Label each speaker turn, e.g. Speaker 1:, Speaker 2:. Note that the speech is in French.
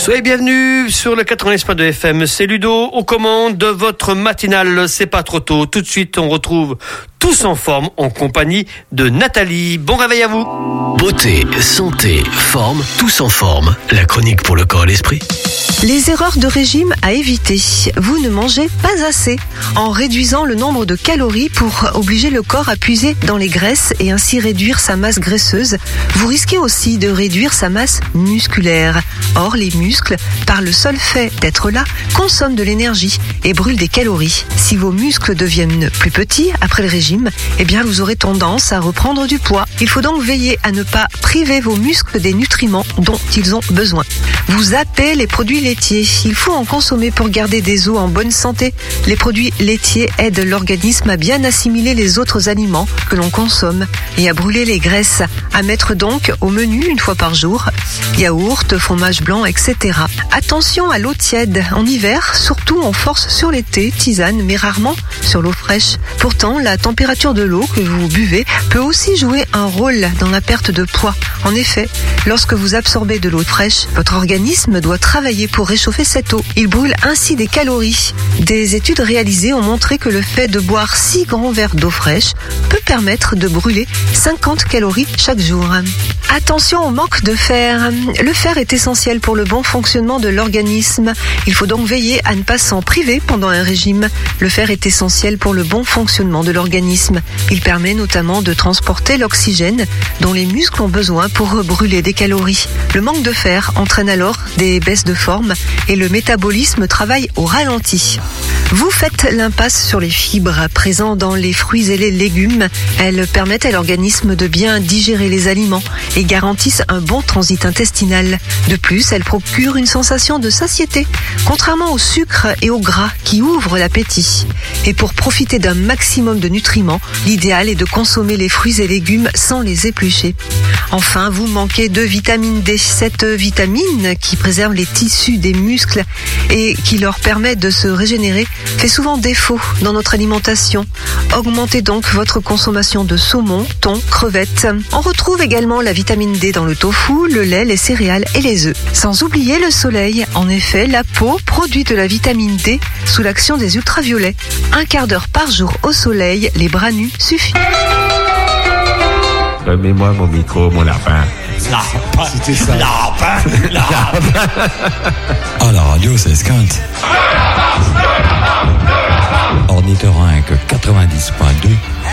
Speaker 1: Soyez bienvenus sur le 90.2 FM. C'est Ludo aux commandes de votre matinale. C'est pas trop tôt. Tout de suite, on retrouve Tous en forme en compagnie de Nathalie. Bon réveil à vous.
Speaker 2: Beauté, santé, forme, tous en forme. La chronique pour le corps et l'esprit.
Speaker 3: Les erreurs de régime à éviter. Vous ne mangez pas assez en réduisant le nombre de calories pour obliger le corps à puiser dans les graisses et ainsi réduire sa masse graisseuse. Vous risquez aussi de réduire sa masse musculaire. Or, les muscles, par le seul fait d'être là, consomment de l'énergie et brûlent des calories. Si vos muscles deviennent plus petits après le régime, eh bien vous aurez tendance à reprendre du poids. Il faut donc veiller à ne pas priver vos muscles des nutriments dont ils ont besoin. Vous zappez les produits laitiers. Il faut en consommer pour garder des os en bonne santé. Les produits laitiers aident l'organisme à bien assimiler les autres aliments que l'on consomme et à brûler les graisses. À mettre donc au menu une fois par jour. Yaourt, fromage blanc, etc. Attention à l'eau tiède. En hiver, surtout on force sur les thés, tisanes, mais rarement sur l'eau fraîche. Pourtant, la température de l'eau que vous buvez peut aussi jouer un rôle dans la perte de poids. En effet, lorsque vous absorbez de l'eau fraîche, votre organisme doit travailler pour réchauffer cette eau. Il brûle ainsi des calories. Des études réalisées ont montré que le fait de boire 6 grands verres d'eau fraîche peut permettre de brûler 50 calories chaque jour. Attention au manque de fer. Le fer est essentiel pour le bon fonctionnement de l'organisme. Il faut donc veiller à ne pas s'en priver pendant un régime. Le fer est essentiel pour le bon fonctionnement de l'organisme. Il permet notamment de transporter l'oxygène dont les muscles ont besoin pour brûler des calories. Le manque de fer entraîne alors des baisses de forme et le métabolisme travaille au ralenti. Vous faites l'impasse sur les fibres présentes dans les fruits et les légumes. Elles permettent à l'organisme de bien digérer les aliments et garantissent un bon transit intestinal. De plus, elles procurent une sensation de satiété, contrairement au sucre et au gras qui ouvrent l'appétit. Et pour profiter d'un maximum de nutriments, l'idéal est de consommer les fruits et légumes sans les éplucher. Enfin, vous manquez de vitamine D. Cette vitamine qui préserve les tissus des muscles et qui leur permet de se régénérer fait souvent défaut dans notre alimentation. Augmentez donc votre consommation de saumon, thon, crevettes. On retrouve également la vitamine D dans le tofu, le lait, les céréales et les œufs. Sans oublier le soleil. En effet, la peau produit de la vitamine D sous l'action des ultraviolets. 1 quart d'heure par jour au soleil, les bras nus suffit.
Speaker 4: Remets-moi mon micro, mon lapin.
Speaker 5: Lapin.
Speaker 4: C'était ça.
Speaker 5: Lapin. Ah, la radio, c'est esquinte. Ornithorynque 90.2